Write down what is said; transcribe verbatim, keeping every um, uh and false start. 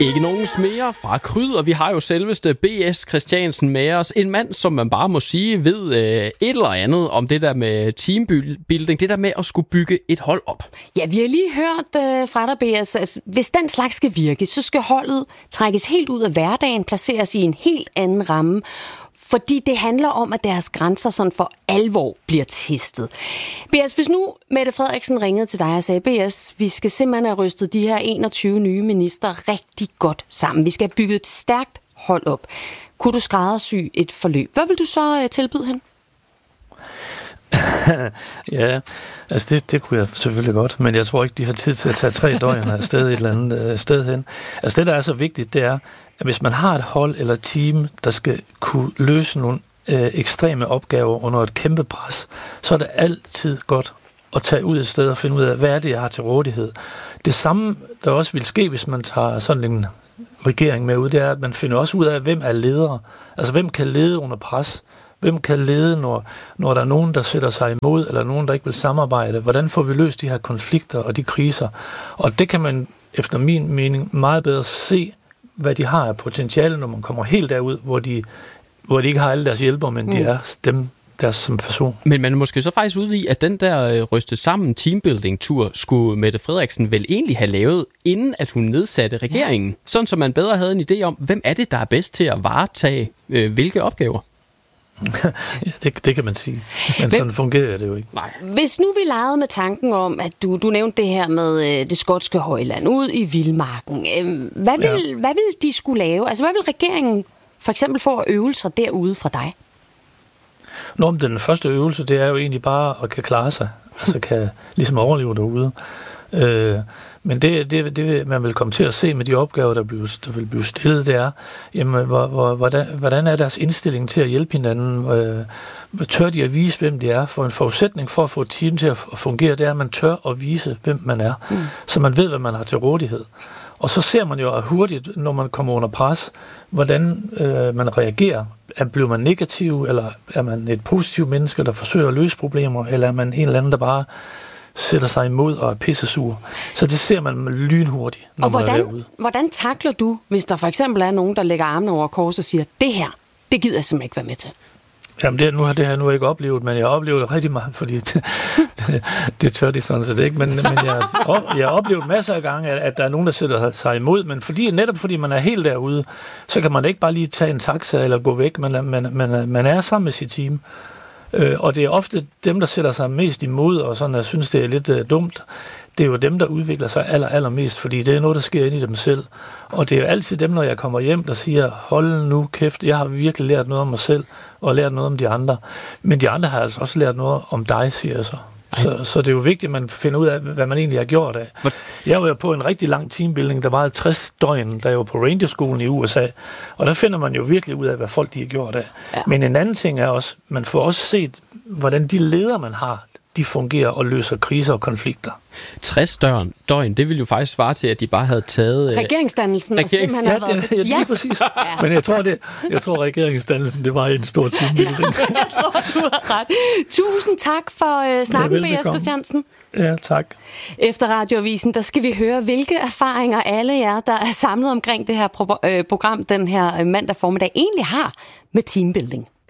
Ikke nogen smeger fra Kryd, og vi har jo selveste B S Christiansen med os. En mand, som man bare må sige, ved øh, et eller andet om det der med teambuilding, det der med at skulle bygge et hold op. Ja, vi har lige hørt øh, fra dig, B S. Altså, hvis den slags skal virke, så skal holdet trækkes helt ud af hverdagen, placeres i en helt anden ramme, fordi det handler om, at deres grænser sådan for alvor bliver testet. B S, hvis nu Mette Frederiksen ringede til dig og sagde, B S, vi skal simpelthen have rystet de her enogtyve nye minister rigtig godt sammen. Vi skal have bygget et stærkt hold op. Kunne du skræddersy et forløb? Hvad vil du så uh, tilbyde hende? Ja, altså det, det kunne jeg selvfølgelig godt, men jeg tror ikke, de har tid til at tage tre døgn afsted et eller andet øh, sted hen. Altså det, der er så vigtigt, det er, at hvis man har et hold eller team, der skal kunne løse nogle øh, ekstreme opgaver under et kæmpe pres, så er det altid godt at tage ud et sted og finde ud af, hvad er det, jeg har til rådighed. Det samme, der også vil ske, hvis man tager sådan en regering med ud, det er, at man finder også ud af, hvem er ledere. Altså hvem kan lede under pres? Hvem kan lede, når, når der er nogen, der sætter sig imod, eller nogen, der ikke vil samarbejde? Hvordan får vi løst de her konflikter og de kriser? Og det kan man, efter min mening, meget bedre se, hvad de har af potentiale, når man kommer helt derud, hvor de, hvor de ikke har alle deres hjælpere, men mm. de er dem, deres som person. Men man er måske så faktisk ude i, at den der øh, rystet sammen teambuilding-tur skulle Mette Frederiksen vel egentlig have lavet, inden at hun nedsatte regeringen. Ja. Sådan, så man bedre havde en idé om, hvem er det, der er bedst til at varetage øh, hvilke opgaver? Ja, det, det kan man sige. Men, Men sådan fungerer det jo ikke. Nej. Hvis nu vi legede med tanken om, at du, du nævnte det her med øh, det skotske højland ud i vildmarken. Øh, hvad, vil, ja. hvad vil de skulle lave? Altså, hvad vil regeringen for eksempel få at øve sig derude fra dig? Nå, men den første øvelse, det er jo egentlig bare at kan klare sig. Altså kan ligesom overleve derude. Øh, men det, det, det, man vil komme til at se med de opgaver, der, bliver, der vil blive stillet, det er, jamen, hvor, hvor, hvordan, hvordan er deres indstilling til at hjælpe hinanden? Øh, tør de at vise, hvem de er? For en forudsætning for at få et team til at fungere, det er, at man tør at vise, hvem man er. Mm. Så man ved, hvad man har til rådighed. Og så ser man jo hurtigt, når man kommer under pres, hvordan øh, man reagerer. Er, bliver man negativ, eller er man et positivt menneske, der forsøger at løse problemer, eller er man en eller anden, der bare sætter sig imod og er pissesur. Så det ser man lynhurtigt, når og man hvordan, er derude. hvordan takler du, hvis der for eksempel er nogen, der lægger armene over kors og siger, det her, det gider jeg simpelthen ikke være med til? Jamen, det, nu har det her nu ikke oplevet, men jeg har oplevet det rigtig meget, fordi det, det, det tør de sådan set ikke. Men, men jeg, jeg har oplevet masser af gange, at, at der er nogen, der sætter sig imod, men fordi, netop fordi man er helt derude, så kan man ikke bare lige tage en taxa eller gå væk. Man, man, man, man er sammen med sit team. Øh, og det er ofte dem, der sætter sig mest imod, og sådan, jeg synes, det er lidt uh, dumt. Det er jo dem, der udvikler sig aller, allermest, fordi det er noget, der sker inde i dem selv. Og det er jo altid dem, når jeg kommer hjem, der siger, hold nu kæft, jeg har virkelig lært noget om mig selv, og lært noget om de andre. Men de andre har altså også lært noget om dig, siger jeg så. Så, så det er jo vigtigt, at man finder ud af, hvad man egentlig har gjort af. Jeg var jo på en rigtig lang teambuilding, der varede tres døgn, da jeg var på Rangerskolen i U S A, og der finder man jo virkelig ud af, hvad folk de har gjort af. Ja. Men en anden ting er også, man får også set, hvordan de ledere, man har, de fungerer og løser kriser og konflikter. tres døgn, det ville jo faktisk svare til, at de bare havde taget... Regeringsdannelsen. Regerings... Og ja, det, ja, lige ja. præcis. Ja. Men jeg tror, det, jeg tror regeringsdannelsen, det var en stor teambuilding. Jeg tror, du har ret. Tusind tak for uh, snakken, ja, B S Christiansen. Ja, tak. Efter Radioavisen, der skal vi høre, hvilke erfaringer alle jer, der er samlet omkring det her pro- øh, program den her mandag formiddag, egentlig har med teambuilding.